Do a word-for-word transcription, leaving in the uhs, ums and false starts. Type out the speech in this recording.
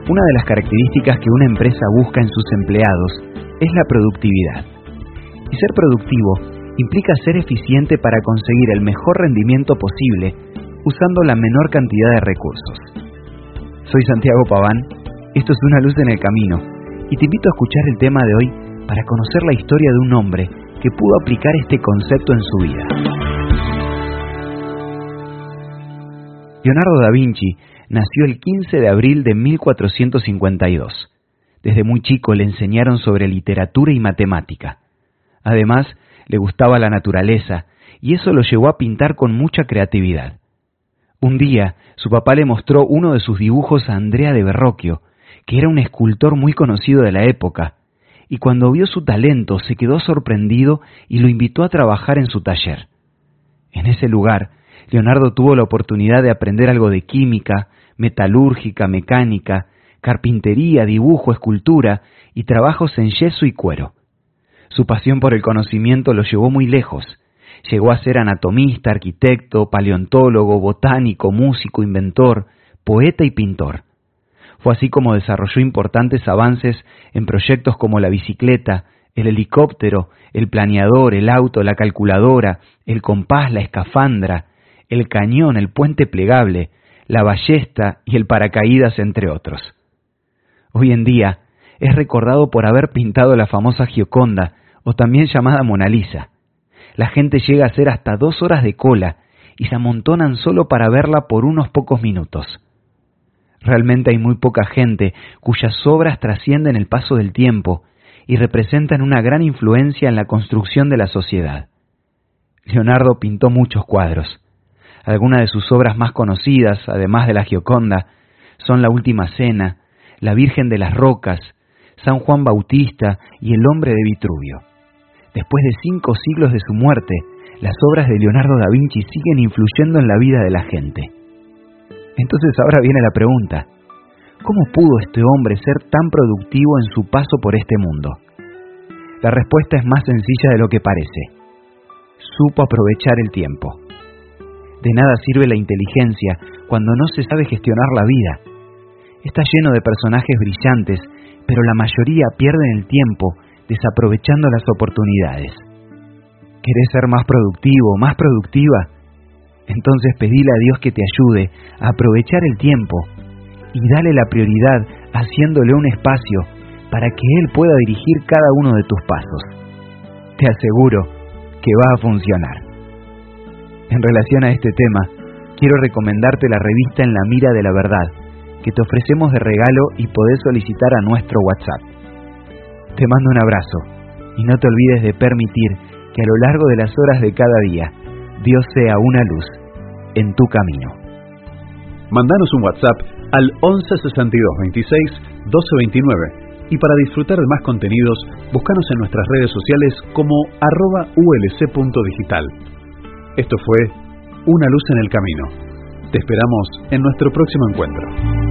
Una de las características que una empresa busca en sus empleados es la productividad. Y ser productivo implica ser eficiente para conseguir el mejor rendimiento posible usando la menor cantidad de recursos. Soy Santiago Paván, esto es Una luz en el camino, y te invito a escuchar el tema de hoy para conocer la historia de un hombre que pudo aplicar este concepto en su vida. Leonardo da Vinci nació el quince de abril de mil cuatrocientos cincuenta y dos. Desde muy chico le enseñaron sobre literatura y matemática. Además, le gustaba la naturaleza, y eso lo llevó a pintar con mucha creatividad. Un día, su papá le mostró uno de sus dibujos a Andrea de Verrocchio, que era un escultor muy conocido de la época, y cuando vio su talento se quedó sorprendido y lo invitó a trabajar en su taller. En ese lugar, Leonardo tuvo la oportunidad de aprender algo de química, metalúrgica, mecánica, carpintería, dibujo, escultura y trabajos en yeso y cuero. Su pasión por el conocimiento lo llevó muy lejos. Llegó a ser anatomista, arquitecto, paleontólogo, botánico, músico, inventor, poeta y pintor. Fue así como desarrolló importantes avances en proyectos como la bicicleta, el helicóptero, el planeador, el auto, la calculadora, el compás, la escafandra, el cañón, el puente plegable, la ballesta y el paracaídas, entre otros. Hoy en día es recordado por haber pintado la famosa Gioconda, o también llamada Mona Lisa. La gente llega a hacer hasta dos horas de cola y se amontonan solo para verla por unos pocos minutos. Realmente hay muy poca gente cuyas obras trascienden el paso del tiempo y representan una gran influencia en la construcción de la sociedad. Leonardo pintó muchos cuadros. Algunas de sus obras más conocidas, además de la Gioconda, son La Última Cena, La Virgen de las Rocas, San Juan Bautista y El Hombre de Vitruvio. Después de cinco siglos de su muerte, las obras de Leonardo da Vinci siguen influyendo en la vida de la gente. Entonces ahora viene la pregunta: ¿cómo pudo este hombre ser tan productivo en su paso por este mundo? La respuesta es más sencilla de lo que parece. Supo aprovechar el tiempo. De nada sirve la inteligencia cuando no se sabe gestionar la vida. Está lleno de personajes brillantes, pero la mayoría pierden el tiempo desaprovechando las oportunidades. ¿Querés ser más productivo, más productiva? Entonces pedile a Dios que te ayude a aprovechar el tiempo y dale la prioridad haciéndole un espacio para que Él pueda dirigir cada uno de tus pasos. Te aseguro que va a funcionar. En relación a este tema, quiero recomendarte la revista En la Mira de la Verdad, que te ofrecemos de regalo y podés solicitar a nuestro WhatsApp. Te mando un abrazo y no te olvides de permitir que a lo largo de las horas de cada día, Dios sea una luz en tu camino. Mandanos un WhatsApp al once sesenta y dos veintiséis doce veintinueve y para disfrutar de más contenidos, búscanos en nuestras redes sociales como arroba ulc.digital. Esto fue Una luz en el camino. Te esperamos en nuestro próximo encuentro.